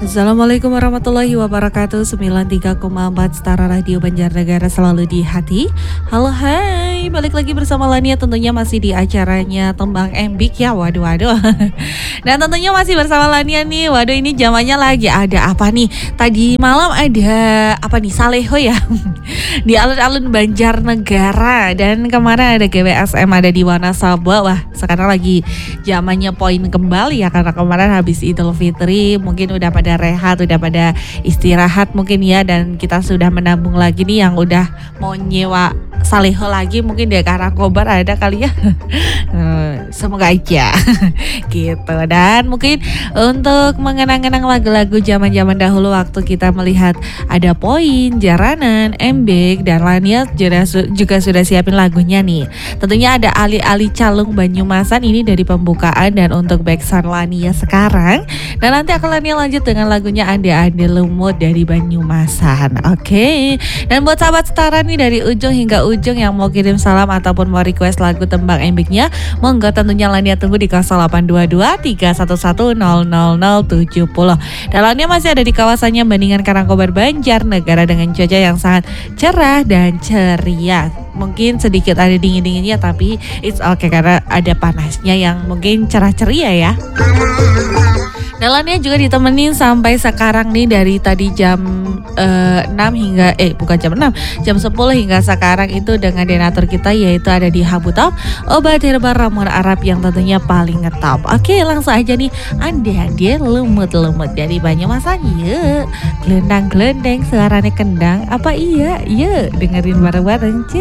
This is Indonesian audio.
Assalamualaikum warahmatullahi wabarakatuh. 93,4 Setara Radio Banjarnegara selalu di hati. Halo hai, balik lagi bersama Lania tentunya masih di acaranya Tembang Embik ya. Waduh. Dan tentunya masih bersama Lania nih. Waduh, ini zamannya lagi ada apa nih? Tadi malam ada apa nih, Saleho ya. Di alun-alun Banjarnegara. Dan kemarin ada GWSM ada di Wanasaba. Wah, sekarang lagi zamannya poin kembali ya, karena kemarin habis Idul Fitri mungkin udah pada rehat, udah pada istirahat mungkin ya, dan kita sudah menabung lagi nih yang udah mau nyewa Saleho lagi mungkin di Karangkobar ada kali ya. Semoga aja gitu. Dan mungkin untuk mengenang-kenang lagu-lagu zaman-zaman dahulu waktu kita melihat ada Poin, Jaranan, Embek, dan Lania juga sudah siapin lagunya nih. Tentunya ada Ali-Ali Calung Banyumasan ini dari pembukaan dan untuk backsound Lania sekarang. Dan nanti akan Lania lanjut dengan lagunya Ande-Ande Lumut dari Banyumasan. Oke. Dan buat sahabat Setara nih dari ujung hingga ujung yang mau kirim salam ataupun mau request lagu Tembang Embiknya, monggo tentunya Lania tunggu di 0822 311 00070. Dan Lania masih ada di kawasannya Bandingan Karangkobar Banjarnegara dengan cuaca yang sangat cerah dan ceria. Mungkin sedikit ada dingin-dinginnya tapi it's okay karena ada panasnya yang mungkin cerah ceria ya. Dan Lania juga ditemenin sampai sekarang nih dari tadi jam 6 hingga bukan jam 6, jam 10 hingga sekarang itu dengan donatur kita yaitu ada di Habutop, obat herbal ramuan Arab yang tentunya paling ngetop. Oke, langsung aja nih Ande-Ande Lumut-Lumut dari Banyumasan. Yuk, gelendang-gelendeng suaranya kendang apa iya? Yuk dengerin bareng-bareng.